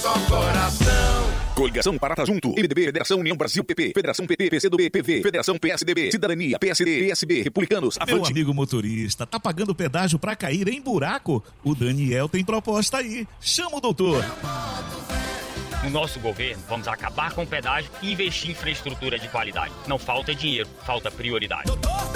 só coração. Coligação Parata Junto, MDB, Federação União Brasil, PP, Federação PT, PCdoB, PV, Federação PSDB, Cidadania, PSD, PSB, Republicanos, Meu Avante. amigo motorista, tá pagando pedágio pra cair em buraco? O Daniel tem proposta aí. Chama o doutor. No nosso governo, vamos acabar com o pedágio e investir em infraestrutura de qualidade. Não falta dinheiro, falta prioridade.